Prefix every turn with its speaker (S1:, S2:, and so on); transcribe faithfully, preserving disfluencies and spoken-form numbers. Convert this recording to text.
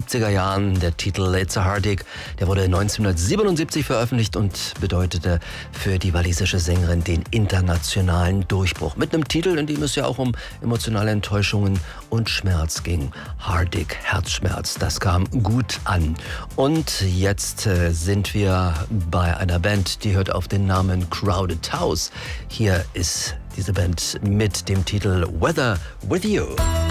S1: siebziger Jahren. Der Titel It's a Heartache, der wurde neunzehnhundertsiebenundsiebzig veröffentlicht und bedeutete für die walisische Sängerin den internationalen Durchbruch. Mit einem Titel, in dem es ja auch um emotionale Enttäuschungen und Schmerz ging. Heartache, Herzschmerz, das kam gut an. Und jetzt äh, sind wir bei einer Band, die hört auf den Namen Crowded House. Hier ist diese Band mit dem Titel Weather With You.